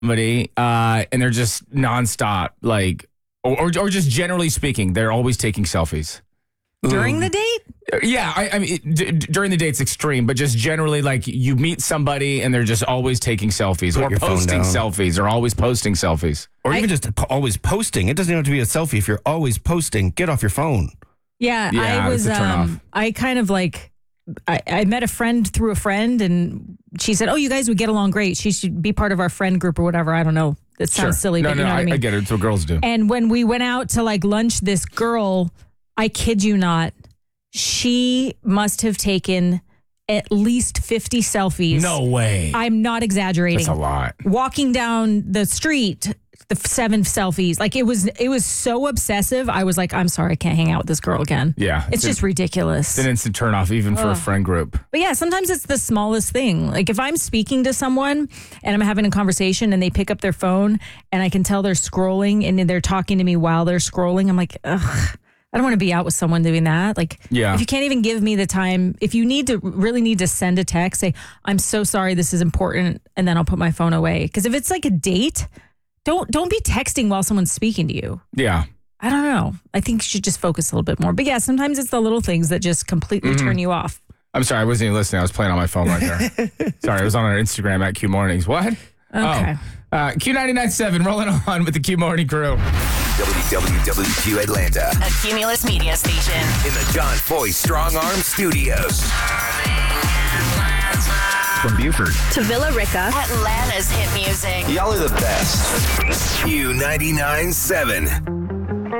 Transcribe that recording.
somebody, and they're just nonstop, like, or just generally speaking, they're always taking selfies. During the date? Yeah, I mean, during the date's extreme, but just generally, like, you meet somebody and they're just always taking selfies or posting selfies or always posting selfies. Or even just always posting. It doesn't even have to be a selfie. If you're always posting, get off your phone. Yeah, I was, I kind of like, I met a friend through a friend and she said, oh, you guys would get along great. She should be part of our friend group or whatever. I don't know. That sounds silly, but you know what I mean? I get it. It's what girls do. And when we went out to like lunch, this girl, I kid you not, she must have taken at least 50 selfies. No way. I'm not exaggerating. That's a lot. Walking down the street, the 7 selfies. Like it was so obsessive. I was like, I'm sorry, I can't hang out with this girl again. Yeah. It's just ridiculous. It's an instant turnoff even for a friend group. But yeah, sometimes it's the smallest thing. Like if I'm speaking to someone and I'm having a conversation and they pick up their phone and I can tell they're scrolling and they're talking to me while they're scrolling, I'm like, ugh. I don't want to be out with someone doing that. Like, if you can't even give me the time, if you really need to send a text, say, I'm so sorry, this is important, and then I'll put my phone away. Because if it's like a date, don't be texting while someone's speaking to you. Yeah. I don't know. I think you should just focus a little bit more. But yeah, sometimes it's the little things that just completely turn you off. I'm sorry, I wasn't even listening. I was playing on my phone right there. Sorry, I was on our Instagram at Q Mornings. What? Okay. Q99.7, rolling on with the Q Morning Crew. WWWQ Atlanta. A Cumulus media station. In the John Foy Strong Arm Studios. From Buford to Villa Rica. Atlanta's hit music. Y'all are the best. Q99.7.